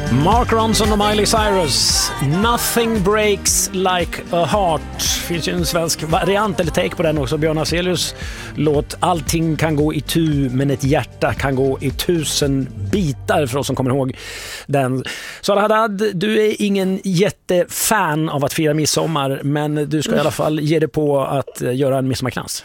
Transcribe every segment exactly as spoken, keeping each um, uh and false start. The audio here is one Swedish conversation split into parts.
Mark Ronson och Miley Cyrus, Nothing Breaks Like a Heart. Finns ju en svensk variant eller take på den också. Björn Afzelius låt Allting kan gå i tu men ett hjärta kan gå i tusen bitar, för oss som kommer ihåg den. Sara Haddad, du är ingen jättefan av att fira midsommar, men du ska i alla fall ge dig på att göra en midsommarkrans.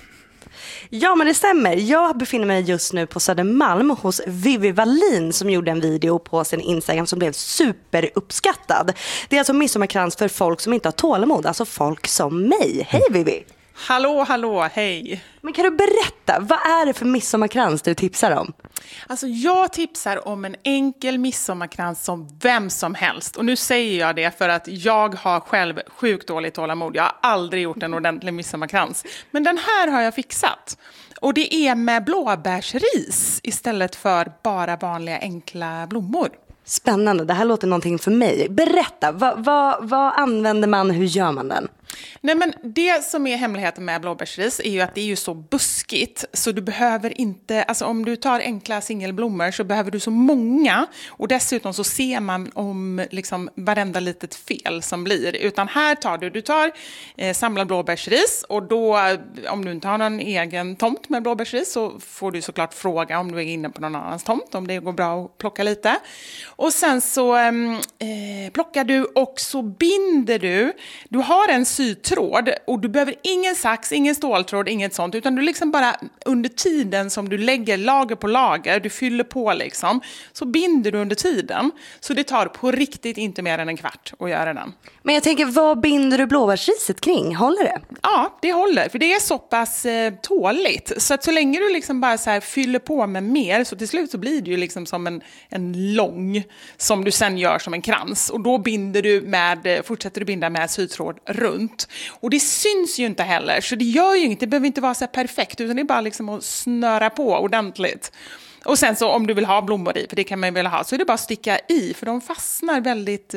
Ja, men det stämmer. Jag befinner mig just nu på Södermalm hos Vivi Wallin som gjorde en video på sin Instagram som blev superuppskattad. Det är alltså midsommarkrans för folk som inte har tålamod, alltså folk som mig. Hej Vivi! Hallå, hallå, hej! Men kan du berätta, vad är det för midsommarkrans du tipsar om? Alltså jag tipsar om en enkel midsommarkrans som vem som helst. Och nu säger jag det för att jag har själv sjukt dåligt tålamod. Jag har aldrig gjort en ordentlig midsommarkrans. Men den här har jag fixat. Och det är med blåbärsris istället för bara vanliga enkla blommor. Spännande, det här låter någonting för mig. Berätta, vad, vad, vad använder man, hur gör man den? Nej, men det som är hemligheten med blåbärsris är ju att det är ju så buskigt så du behöver inte, alltså om du tar enkla singelblommor så behöver du så många, och dessutom så ser man om liksom varenda litet fel som blir, utan här tar du, du tar eh, samlad blåbärsris, och då om du inte har någon egen tomt med blåbärsris så får du såklart fråga om du är inne på någon annans tomt, om det går bra att plocka lite, och sen så eh, plockar du och så binder du, du har en sytråd och du behöver ingen sax, ingen ståltråd, inget sånt, utan du liksom bara under tiden som du lägger lager på lager, du fyller på liksom, så binder du under tiden. Så det tar på riktigt inte mer än en kvart att göra den. Men jag tänker, vad binder du blåbärsriset kring? Håller det? Ja, det håller, för det är så pass eh, tåligt. Så att så länge du liksom bara så här fyller på med mer, så till slut så blir det ju liksom som en, en lång som du sen gör som en krans. Och då binder du med, fortsätter du binda med sytråd runt. Och det syns ju inte heller, så det gör ju inget, det behöver inte vara så här perfekt, utan det är bara liksom att snöra på ordentligt. Och sen så om du vill ha blommor i, för det kan man ju vilja ha, så är det bara att sticka i, för de fastnar väldigt eh,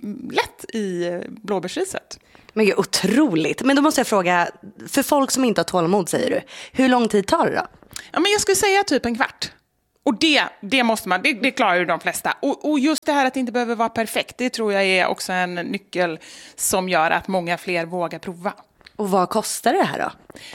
lätt i blåbärsriset. Men gud, otroligt. Men då måste jag fråga, för folk som inte har tålamod säger du, hur lång tid tar det då? Ja, men jag skulle säga typ en kvart. Och det, det måste man, det, det klarar ju de flesta. Och, och just det här att det inte behöver vara perfekt, det tror jag är också en nyckel som gör att många fler vågar prova. Och vad kostar det här då?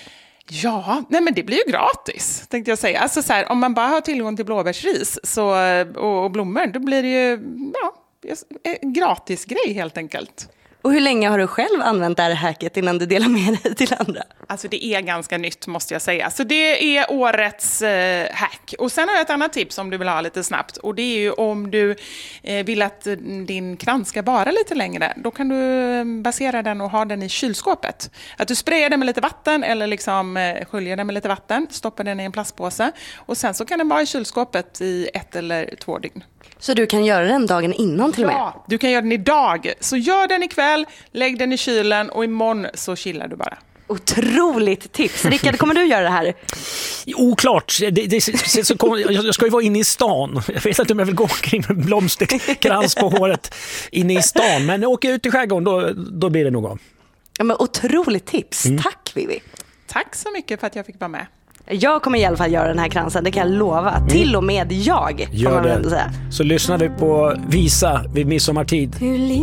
Ja, nej men det blir ju gratis, tänkte jag säga. Alltså så här, om man bara har tillgång till blåbärsris så, och, och blommor, då blir det ju ja, en gratis grej helt enkelt. Och hur länge har du själv använt det här hacket innan du delar med dig till andra? Alltså det är ganska nytt, måste jag säga. Så det är årets eh, hack. Och sen har jag ett annat tips om du vill ha lite snabbt. Och det är ju om du eh, vill att din krans ska vara lite längre. Då kan du basera den och ha den i kylskåpet. Att du sprayar den med lite vatten eller liksom eh, sköljer den med lite vatten. Stoppar den i en plastpåse. Och sen så kan den vara i kylskåpet i ett eller två dygn. Så du kan göra den dagen innan till och med? Ja, du kan göra den idag. Så gör den ikväll, lägg den i kylen och imorgon så chillar du bara. Otroligt tips. Rickard, kommer du göra det här? Oklart. Det, det, så kom, jag ska ju vara inne i stan. Jag vet inte om jag vill gå omkring med blomsterkrans på håret inne i stan. Men åker jag ut i skärgården, då, då blir det nog av. Ja, men otroligt tips. Mm. Tack, Vivi. Tack så mycket för att jag fick vara med. Jag kommer i alla fall göra den här kransen, det kan jag lova. Mm. Till och med jag. Gör det. Säga. Så lyssnar vi på Visa vid midsommartid.